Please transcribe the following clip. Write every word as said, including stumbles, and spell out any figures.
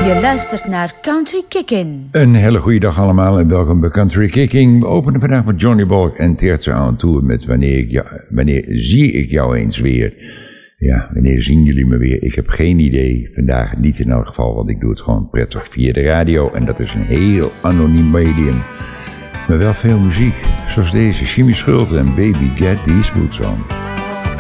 Je luistert naar Country Kickin'. Een hele goede dag allemaal en welkom bij Country Kicking. We openen vandaag met Johnny Balk en Terza aan Tour met wanneer, ik jou, wanneer zie ik jou eens weer. Ja, wanneer zien jullie me weer? Ik heb geen idee. Vandaag niet in elk geval, want ik doe het gewoon prettig via de radio. En dat is een heel anoniem medium. Maar wel veel muziek. Zoals deze, Jimmy Schulte en Baby Get These Boots On.